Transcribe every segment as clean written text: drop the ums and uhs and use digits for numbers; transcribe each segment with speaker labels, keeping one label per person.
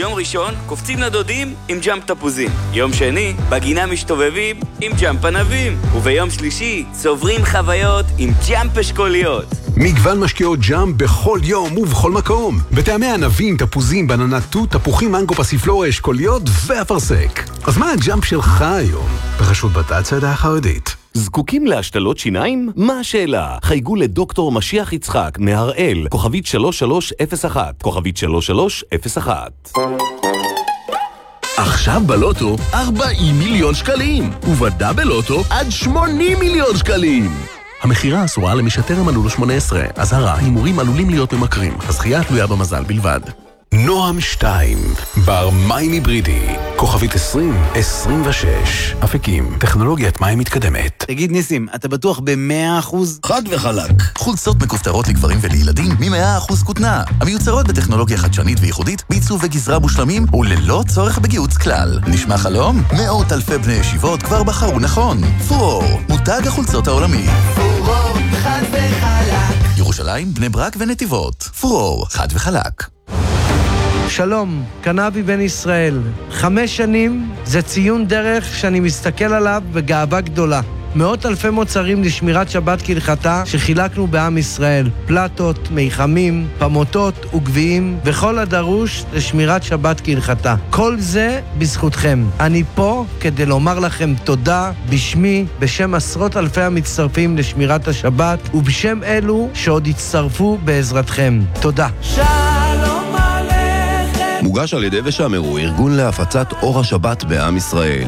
Speaker 1: יום ראשון, קופצים לדודים עם ג'אמפ תפוזים. יום שני, בגינה משתובבים עם ג'אמפ ענבים. וביום שלישי, צוברים חוויות עם ג'אמפ אשכוליות.
Speaker 2: מגוון משקיעות ג'אמפ בכל יום ובכל מקום. בטעמי ענבים, תפוזים, בננה תות, תפוחים, מנגו, פסיפלורה, אשכוליות ואפרסק. אז מה הג'אמפ שלך היום? ברשות בצעדה החרדית.
Speaker 3: זקוקים להשתלות שיניים? מה השאלה? חייגו לדוקטור משיח יצחק מהראל, כוכבית 3301, כוכבית 3301.
Speaker 4: עכשיו בלוטו 40 מיליון שקלים, ובדאבל לוטו עד 80 מיליון שקלים. המחירה אסורה למי שטרם מלאו לו 18. אזהרה, הימורים עלולים להיות ממכרים. הזכייה תלויה במזל בלבד.
Speaker 2: נועם 2, בר מים היברידי, כוכבית 2026, אפיקים, טכנולוגיית מים מתקדמת.
Speaker 5: תגיד ניסים, אתה בטוח ב100%?
Speaker 4: חד וחלק. חולצות מכופתרות לגברים ולילדים מ100% כותנה, המיוצרות בטכנולוגיה חדשנית וייחודית, בעיצוב וגזרה מושלמים וללא צורך בגיוץ כלל. נשמע חלום? מאות אלפי בני ישיבות כבר בחרו נכון. פורור, מותג החולצות העולמי.
Speaker 6: פורור, חד וחלק.
Speaker 4: ירושלים, בני ברק ונתיבות. פורור, חד וחלק.
Speaker 7: שלום, קנאבי בן ישראל. 5 שנים זה ציון דרך שאני מסתכל עליו בגאווה גדולה. מאות אלפי מוצרים לשמירת שבת כהלכתה שחילקנו בעם ישראל. פלטות, מיחמים, פמוטות וגביעים וכל הדרוש לשמירת שבת כהלכתה. כל זה בזכותכם. אני פה כדי לומר לכם תודה בשמי, בשם עשרות אלפי המצטרפים לשמירת השבת ובשם אלו שעוד יצטרפו בעזרתכם. תודה.
Speaker 6: שלום עליכם.
Speaker 8: מוגש על ידי ושמרו, ארגון להפצת אור השבת בעם ישראל.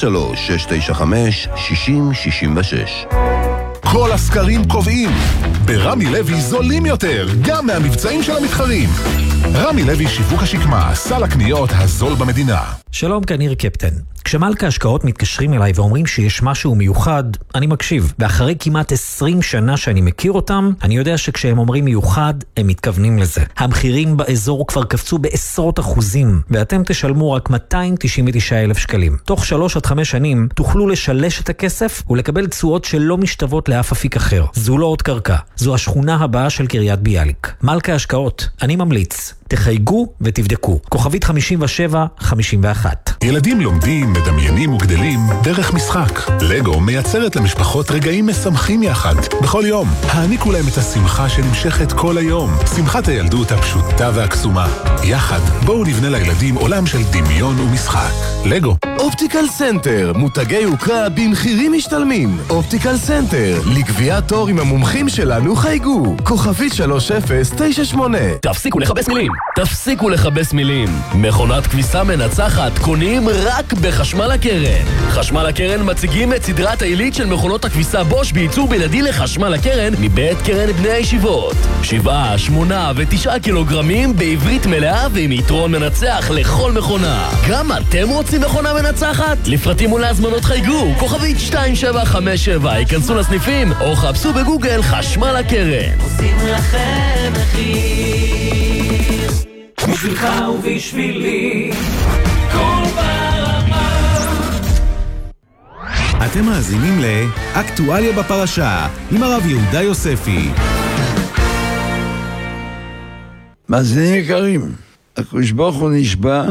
Speaker 8: 03-695-6066.
Speaker 9: כל הסקרים קובעים, ברמי לוי זולים יותר, גם מהמבצעים של המתחרים. רמי לוי שיווק השקמה, סל הקניות הזול במדינה.
Speaker 10: שלום, כאן ניר קפטן. כשמלכה השקעות מתקשרים אליי ואומרים שיש משהו מיוחד, אני מקשיב. ואחרי כמעט 20 שנה שאני מכיר אותם, אני יודע שכשהם אומרים מיוחד, הם מתכוונים לזה. המחירים באזור כבר קפצו בעשרות אחוזים, ואתם תשלמו רק 299,000 שקלים. תוך 3 עד 5 שנים תוכלו לשלש את הכסף ולקבל תשואות שלא משתוות לאף אפיק אחר. זו לא עוד קרקע, זו השכונה הבאה של קריית ביאליק. מלכה השקעות, אני ממליץ. תחייגו ותבדקו. כוכבית 5751.
Speaker 9: ילדים לומדים, מדמיינים וגדלים דרך משחק. לגו מייצרת למשפחות רגעים משמחים יחד. בכל יום, העניקו להם את השמחה שנמשכת כל היום. שמחת הילדות הפשוטה והקסומה. יחד, בואו נבנה לילדים עולם של דמיון ומשחק. לגו.
Speaker 4: אופטיקל סנטר, מותגי יוקרה במחירים משתלמים. אופטיקל סנטר, לקביעת תור עם המומחים שלנו חייגו. כוכבית 3098.
Speaker 11: תפסיקו לחפש מילים. תפסיקו לחפש מילים. מכונת כביסה מנצחת קונים רק בחשמל הקרן. חשמל הקרן מציגים את סדרת העילית של מכונות הכביסה בוש בייצור בלעדי לחשמל הקרן מבית קרן בני הישיבות. 7, 8 ו9 קילוגרמים בעברית מלאה ועם יתרון מנצח לכל מכונה. גם אתם רוצים מכונה מנצחת? לפרטים ולהזמנות חייגו, כוכבית 2757, ייכנסו לסניפים או חפשו בגוגל חשמל הקרן.
Speaker 6: עושים לכם מחיר, בשבילך ובשבילי, כל ברמה.
Speaker 12: אתם מאזינים לאקטואליה בפרשה עם הרב יהודה יוספי.
Speaker 13: מאזינים יקרים, הקדוש ברוך הוא נשבע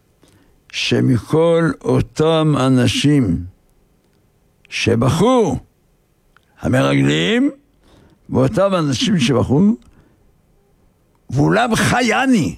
Speaker 13: שמכל אותם אנשים שבחרו, המרגלים, ואותם אנשים שבחרו, ואולם חייני,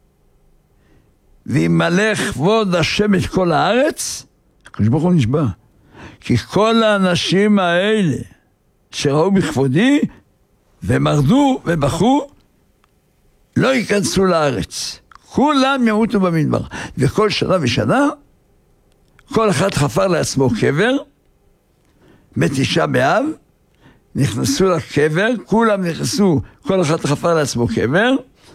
Speaker 13: וימלא כבוד השם את כל הארץ, הקדוש ברוך הוא נשבע, כי כל האנשים האלה שראו בכבודי ומרדו ובחרו, לא ייכנסו לארץ. כולם ימותו במדבר. וכל שנה ושנה, כל אחד חפר לעצמו קבר, בתשעה באב, נכנסו לקבר, כולם נכנסו, כל אחד חפר לעצמו קבר,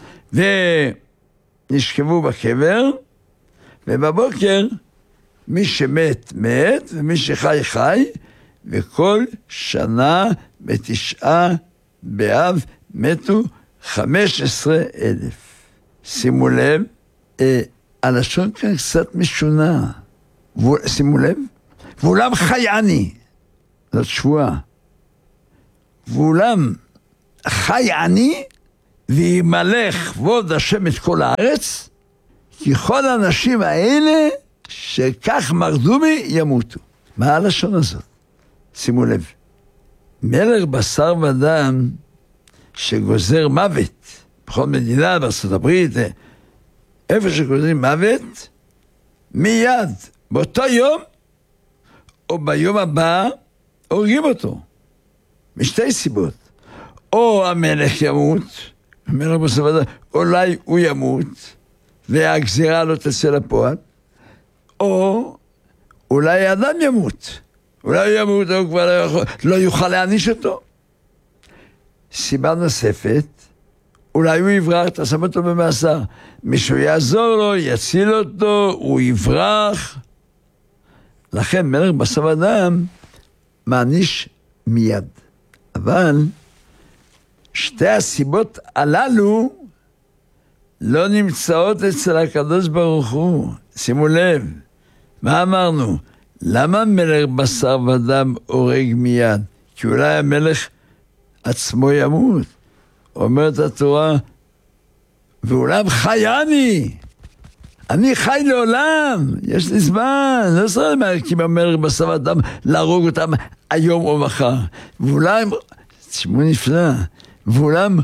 Speaker 13: ונשכבו בקבר, ובבוקר, מי שמת, מת, ומי שחי, חי, וכל שנה בתשעה באב מתו 15,000. שימו לב, הלשון כאן קצת משונה. שימו לב, ואולם חייני, זאת שבועה. ואולם חייני, וימלא כבוד השם את כל הארץ, כי כל האנשים האלה שכך מרדו בי ימותו. מה הלשון הזאת? שימו לב. מלך בשר ודם שגוזר מוות, בכל מדינה, בארצות הברית, איפה שגוזרים מוות, מיד, באותו יום, או ביום הבא, הורגים אותו. משתי סיבות. או המלך ימות, המלך בשר ודם, אולי הוא ימות, והגזירה לא תצא לפועל, או אולי האדם ימות. אולי הוא ימות, הוא כבר לא יוכל להעניש אותו. סיבה נוספת, אולי הוא יברח, תשם אותו במאסר. מישהו יעזור לו, יציל אותו, הוא יברח. לכן מלך בשר ודם מעניש מיד. אבל שתי הסיבות הללו לא נמצאות אצל הקדוש ברוך הוא. שימו לב, מה אמרנו? למה מלך בשר ודם הורג מיד? כי אולי המלך עצמו ימות. אומרת התורה, ואולם חייני, אני חי לעולם, יש לי זמן, לא צריך להקים המלך בשר ודם להרוג אותם היום או מחר. ואולם, תשמעו נפלא, ואולם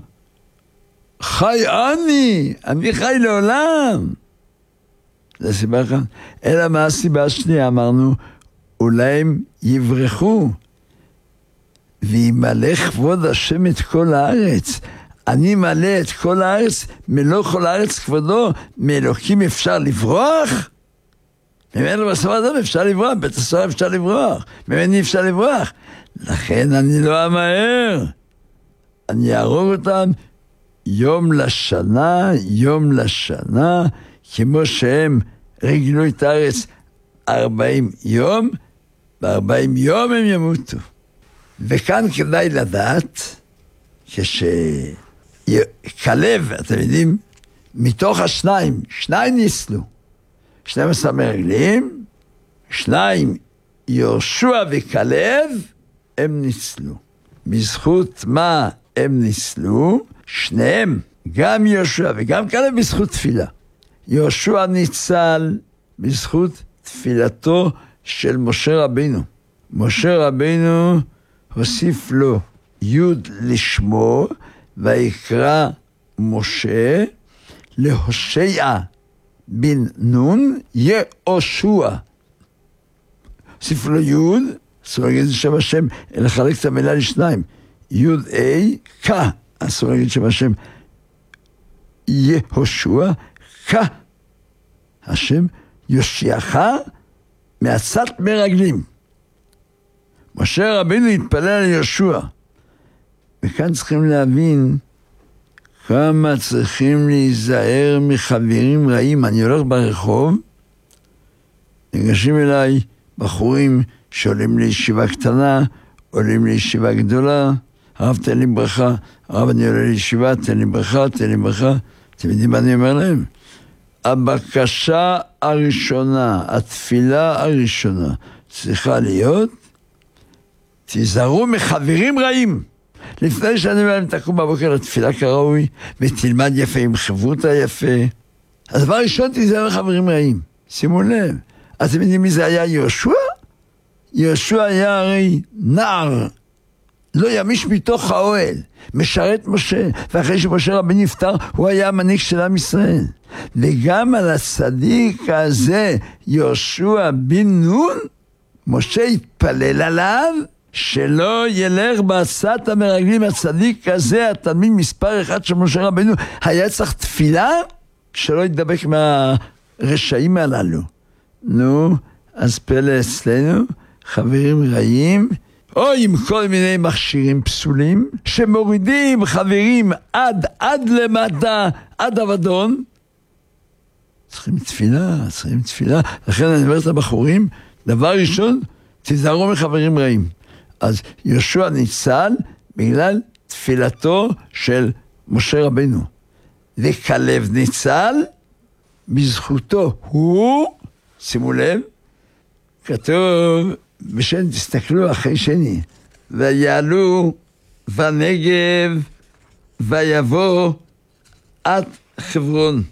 Speaker 13: חייני, אני חי לעולם. זה סיבה אחת. אלא מה הסיבה השנייה? אמרנו, אולי הם יברחו, וימלא כבוד השם את כל הארץ. אני מלא את כל הארץ, מלוא כל הארץ כבודו. מאלוקים אפשר לברוח? ממנו בשר ודם אפשר לברוח, בית הסוהר אפשר לברוח, ממני אפשר לברוח. לכן אני לא אמהר, אני אהרוג אותם יום לשנה, יום לשנה, כמו שהם רגלו את הארץ 40 יום, ב-40 יום הם ימותו. וכאן כדאי לדעת, כשכלב, אתם יודעים, מתוך השניים, שניים ניסלו, 12 מרגלים, 2 יהושע וכלב, הם ניסלו. בזכות מה הם ניסלו? שניהם, גם יהושע וגם כלב בזכות תפילה. יהושע ניצל בזכות תפילתו של משה רבינו. משה רבינו הוסיף לו יוד לשמו, ויקרא משה להושע בן נון יהושע. הוסיף לו יוד, אסור להגיד את שם השם, אלא לחלק את המילה לשניים. יוד ק, אסור להגיד את שם השם. יהושע ק, השם יושיעך מעצת מרגלים. משה רבינו התפלל על יהושע. וכאן צריכים להבין כמה צריכים להיזהר מחברים רעים. אני הולך ברחוב, ניגשים אליי בחורים שעולים לישיבה קטנה, עולים לישיבה גדולה, הרב תן לי ברכה, הרב אני עולה לישיבה, תן לי ברכה, תן לי ברכה. אתם יודעים מה אני אומר להם? הבקשה הראשונה, התפילה הראשונה, צריכה להיות, תיזהרו מחברים רעים. לפני שאני אומר להם, תקום בבוקר לתפילה כראוי, ותלמד יפה עם חברות היפה. אז דבר ראשון, תיזהר מחברים רעים. שימו לב. אתם יודעים מי זה היה יהושע? יהושע היה הרי נער, לא ימיש מתוך האוהל, משרת משה, ואחרי שמשה רבינו נפטר, הוא היה המנהיג של עם ישראל. וגם על הצדיק הזה, יהושע בן נון, משה התפלל עליו, שלא ילך בעצת המרגלים. הצדיק הזה, התלמיד מספר אחד של משה רבינו, היה צריך תפילה, שלא ידבק מהרשעים הללו. נו, אז פלא אצלנו, חברים רעים, או עם כל מיני מכשירים פסולים, שמורידים חברים עד למטה, עד אבדון. צריכים תפילה. לכן אני אומר את הבחורים, דבר ראשון, תיזהרו מחברים רעים. אז יהושע ניצל בגלל תפילתו של משה רבינו. וכלב ניצל בזכותו. הוא, שימו לב, כתוב, תסתכלו אחרי שני, ויעלו בנגב ויבוא עד חברון.